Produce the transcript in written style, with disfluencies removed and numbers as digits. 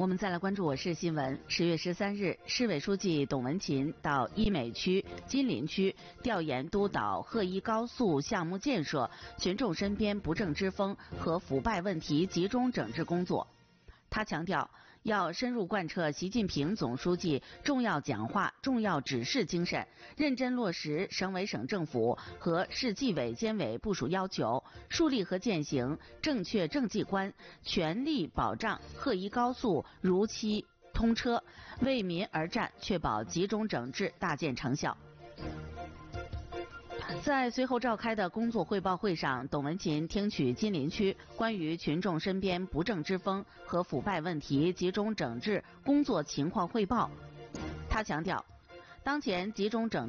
我们再来关注我市新闻。10月13日，市委书记董文琴到医美区、金陵区调研督导鹤一高速项目建设、群众身边不正之风和腐败问题集中整治工作。他强调，要深入贯彻习近平总书记重要讲话、重要指示精神，认真落实省委省政府和市纪委监委部署要求，树立和践行正确政绩观，全力保障鹤一高速如期通车，为民而战，确保集中整治大见成效。在随后召开的工作汇报会上，董文琴听取金陵区关于群众身边不正之风和腐败问题集中整治工作情况汇报。他强调，当前集中整